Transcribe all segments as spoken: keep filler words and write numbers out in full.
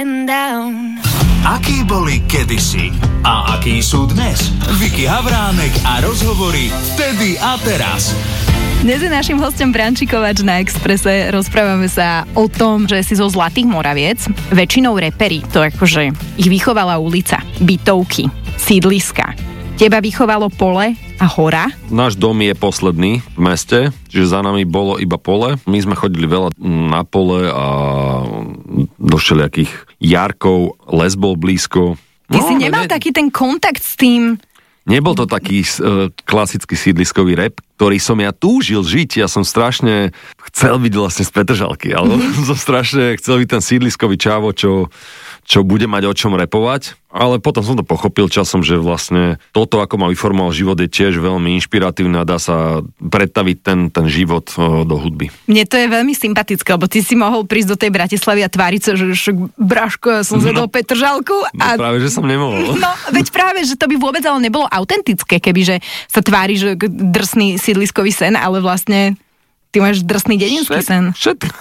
Akí boli kedysi a akí sú dnes? Viki Havránek a rozhovory vtedy a teraz. Dnes je našim hosťom Branči Kováč na Expresse. Rozprávame sa o tom, že si zo Zlatých Moraviec, väčšinou reperi, to akože ich vychovala ulica, bytovky, sídliska. Teba vychovalo pole a hora? Náš dom je posledný v meste, čiže za nami bolo iba pole. My sme chodili veľa na pole a do všelijakých jarkov, les bol blízko. Ty no, si nemal ne, taký ten kontakt s tým? Nebol to taký uh, klasický sídliskový rap, ktorý som ja túžil žiť. Ja som strašne chcel byť vlastne z Petržalky, ale som strašne chcel byť ten sídliskový čávo, čo, čo bude mať o čom repovať. Ale potom som to pochopil časom, že vlastne toto, ako ma vyformoval život, je tiež veľmi inšpiratívne a dá sa predstaviť ten, ten život uh, do hudby. Mne to je veľmi sympatické, lebo ty si mohol prísť do tej Bratislavy a tváriť sa, že však Braško, ja som zvedol no, Petržalku. A... No práve, že som nemohol. No, veď práve, že to by vôbec ale nebolo autentické, kebyže sa tvári, že drsný sídliskový sen, ale vlastne ty máš drsný dedinský Všet, sen. Všetko.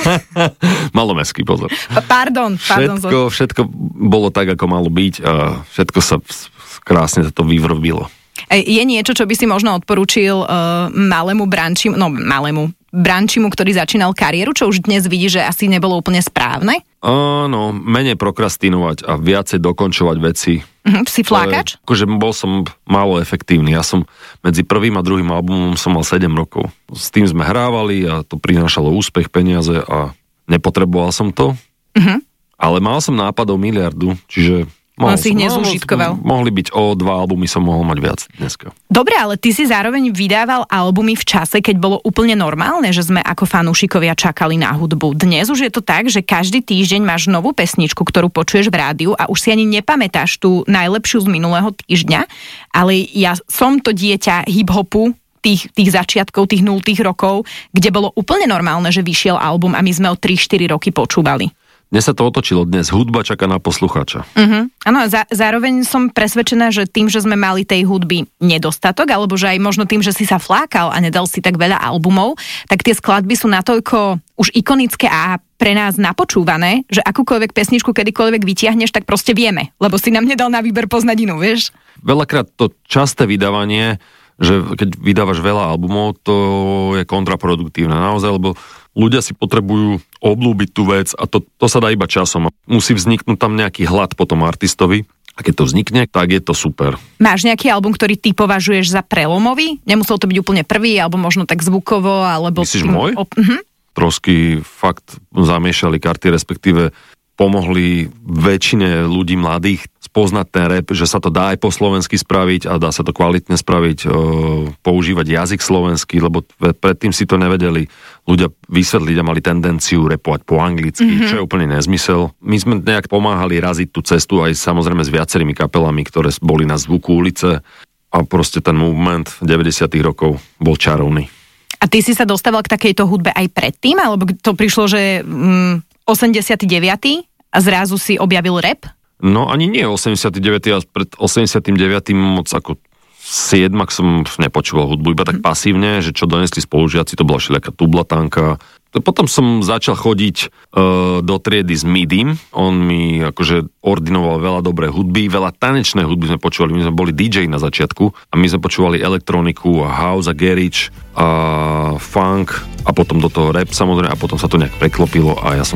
Malomestský, pozor. Pardon, pardon. Všetko, všetko bolo tak, ako malo byť a všetko sa krásne to vyvrbilo. Je niečo, čo by si možno odporúčil uh, malému Brančimu, no malému Brančimu, ktorý začínal kariéru, čo už dnes vidí, že asi nebolo úplne správne? Áno, menej prokrastinovať a viacej dokončovať veci. Uh-huh, si flákač? Ale, akože bol som málo efektívny. Ja som medzi prvým a druhým albumom som mal sedem rokov. S tým sme hrávali a to prinášalo úspech, peniaze a nepotreboval som to. Uh-huh. Ale mal som nápadov miliardu, čiže... On si ich nezúžitkoval. Mohli byť o dva albumy, som mohol mať viac dneska. Dobre, ale ty si zároveň vydával albumy v čase, keď bolo úplne normálne, že sme ako fanúšikovia čakali na hudbu. Dnes už je to tak, že každý týždeň máš novú pesničku, ktorú počuješ v rádiu a už si ani nepamätáš tú najlepšiu z minulého týždňa, ale ja som to dieťa hip-hopu, tých, tých začiatkov, tých nultých rokov, kde bolo úplne normálne, že vyšiel album a my sme o tri štyri roky počúvali. Dnes sa to otočilo, dnes hudba čaká na poslucháča. Uh-huh. Áno, zá, zároveň som presvedčená, že tým, že sme mali tej hudby nedostatok, alebo že aj možno tým, že si sa flákal a nedal si tak veľa albumov, tak tie skladby sú natoľko už ikonické a pre nás napočúvané, že akúkoľvek pesničku kedykoľvek vytiahneš, tak proste vieme, lebo si nám nedal na výber poznať inú, vieš? Veľakrát to časté vydávanie, že keď vydávaš veľa albumov, to je kontraproduktívne naozaj, lebo ľudia si potrebujú obľúbiť tú vec a to, to sa dá iba časom. Musí vzniknúť tam nejaký hlad po tom artistovi a keď to vznikne, tak je to super. Máš nejaký album, ktorý ty považuješ za prelomový? Nemusel to byť úplne prvý, alebo možno tak zvukovo, alebo... Myslíš môj? Op- uh-huh. Trosky fakt zamiešali karty, respektíve pomohli väčšine ľudí mladých spoznať ten rap, že sa to dá aj po slovensky spraviť a dá sa to kvalitne spraviť, e, používať jazyk slovenský, lebo predtým si to nevedeli ľudia vysvetliť a mali tendenciu rapovať po anglicky, mm-hmm. čo je úplne nezmysel. My sme nejak pomáhali raziť tú cestu aj samozrejme s viacerými kapelami, ktoré boli na zvuku ulice a proste ten movement deväťdesiatych rokov bol čarovný. A ty si sa dostával k takejto hudbe aj predtým, alebo to prišlo, že mm, osemdesiaty deviaty a zrazu si objavil rap? No ani nie osemdesiaty deviaty a pred osemdesiatym deviatym moc ako siedmak som nepočúval hudbu, iba tak pasívne, že čo donesli spolužiaci, to bola všelijaká tublatánka. Potom som začal chodiť uh, do triedy s Midim, on mi akože ordinoval veľa dobrej hudby, veľa tanečnej hudby sme počúvali, my sme boli dý džej na začiatku a my sme počúvali elektroniku a house a garage a funk a potom do toho rap samozrejme a potom sa to nejak preklopilo a ja som